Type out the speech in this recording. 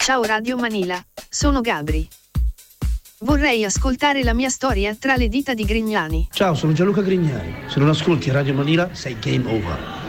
Ciao Radio Manila, sono Gabri. Vorrei ascoltare la mia storia tra le dita di Grignani. Ciao, sono Gianluca Grignani. Se non ascolti Radio Manila sei game over.